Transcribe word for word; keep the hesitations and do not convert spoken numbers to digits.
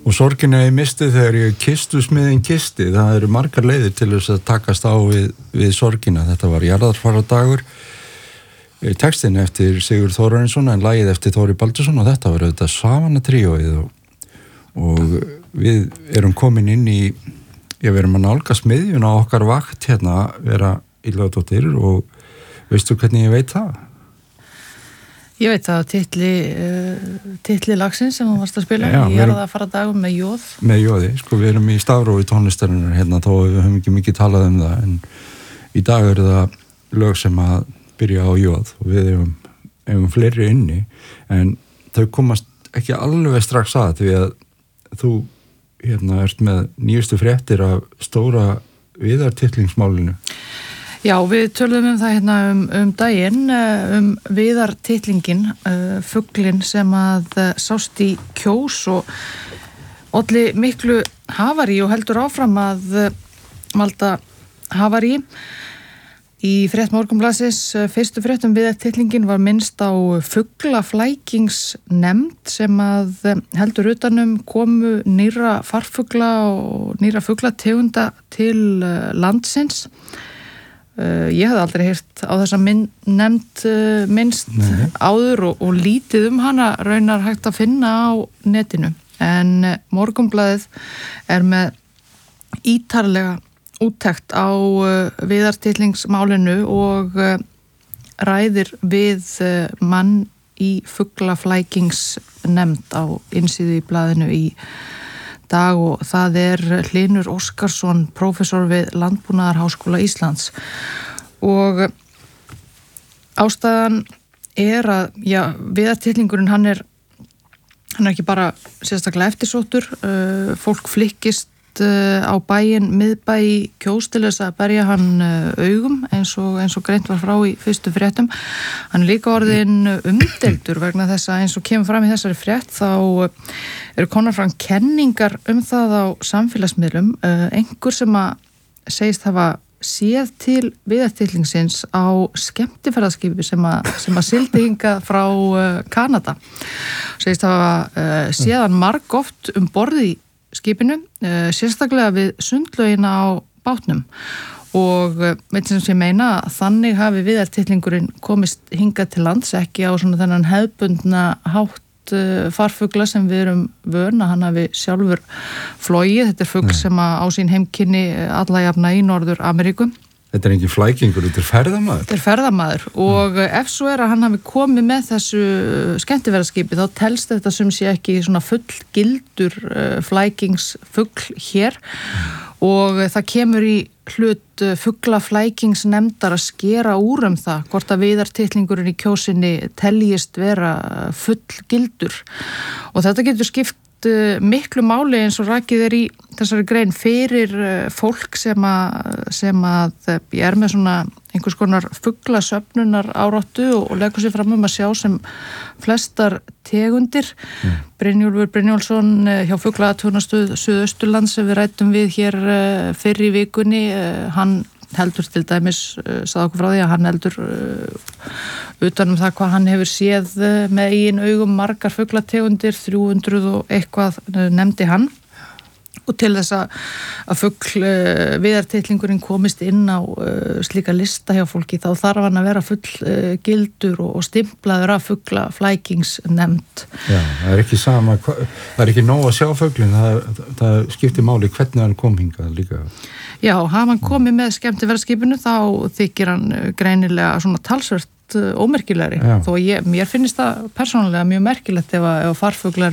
Og sorgina ég misti þegar ég kistu smiðin kisti, það eru margar leiðir til þess að takast á við, við sorgina. Þetta var jarðarfaradagur, textin eftir Sigurð Þórarinsson en lagið eftir Þóri Baldursson og þetta var auðvitað Savana tríóið og, og við erum komin inn í, já, við erum að nálgast miðjuna á okkar vakt hérna, vera Ylfadóttir og veistu hvernig ég veit það? Ég veit það, titli, uh, titli lagsins sem hún varst að spila, já, ég er að fara dagum með jóð. Með jóði, sko við erum í stafrófi tónlistarinnar hérna þó við höfum ekki mikið talað um það en í dag eru það lög sem að byrja á jóð og við hefum, hefum fleiri inni en þau komast ekki alveg strax að því að þú hérna ert með nýjustu fréttir af stóra viðartitlingsmálinu. Já, við töluðum um það hérna um, um daginn, um viðartitlingin, uh, fuglin sem að uh, sást í Kjós og olli miklu hafarí og heldur áfram að uh, valda hafarí. Í frétt Morgunblaðsins, uh, fyrstu fréttum viðartitlingin var minnst á fuglaflækingsnefnd sem að uh, heldur utanum komu nýra farfugla og nýra fuglategunda til uh, landsins. Uh, ég hafði aldrei heyrt á þessa minn, nefnd uh, minnst Nei. áður og, og lítið um hana raunar hægt að finna á netinu en uh, Morgunblaðið er með ítarlega úttekt á uh, viðartitlingsmálinu og uh, ræðir við uh, mann í fuglaflækingsnefnd á innsíðu í blaðinu í dag og það er Hlynur Óskarsson, prófessor við Landbúnaðarháskóla Íslands og ástæðan er að, já, viðartitlingurinn hann er, hann er ekki bara sérstaklega eftirsóttur, uh, fólk flykkist uh, á bæinn miðbæ í Kjós til þess að berja hann uh, augum eins og, eins og greint var frá í fyrstu fréttum. Hann er líka orðin umdeildur vegna þess að eins og kemur fram í þessari frétt þá eru konar fram kenningar um það á samfélagsmiðlum, uh, einhver sem að segist hafa séð til viðartitlingsins á skemmtiferðaskipi sem að, sem að sildi hingað frá uh, Kanada. Segist hafa uh, séðan margoft um borði í skipinu, uh, sérstaklega við sundlaugina á bátnum og uh, veit sem sé meina að þannig hafi viðartitlingurinn komist hingað til lands, ekki á svona þennan hefðbundna hátt farfugla sem við erum vön að hann hafi sjálfur flogið. Þetta er fugl sem á sín heimkynni alla jafna í Norður Ameríku. Þetta er ekki flækingur, þetta er ferðamaður. Þetta er ferðamaður og mm. ef svo er að hann hafi komið með þessu skemmtiferðaskipi þá telst þetta sem sé ekki svona fullgildur flækingsfugl hér mm. og það kemur í hlut fuglaflækingsnefndar að skera úr um það hvort að viðartitlingurinn í Kjósinni teljist vera fullgildur og þetta getur skipt miklu máli eins og rakið er í þessari grein fyrir fólk sem að, sem að ég er með svona einhvers konar fuglasöfnunar áráttu og leggur sér fram um að sjá sem flestar tegundir. Mm. Brynjólfur Brynjólfsson hjá Fuglaathugunarstöð Suðausturlands sem við rættum við hér fyrr í vikunni, hann heldur til dæmis, sagði okkur frá því að hann heldur utanum það hvað hann hefur séð með eigin augum margar fuglategundir, þrjú hundruð og eitthvað nefndi hann og til þess að fugl viðartitlingurinn komist inn á uh, slíka lista hjá fólki þá þarf hann að vera full uh, gildur og, og stimplaður af fuglaflækingsnefnd. Já, það er ekki sama, það er ekki nóg að sjá fuglinn, það, það skiptir máli hvernig hann kom hingað líka. Já, hafa hann komið með skemmtiferðaskipinu þá þykir hann greinilega svona talsvert ómerkilegri. Þó ég, mér finnst það persónulega mjög merkilegt ef að, ef að farfuglar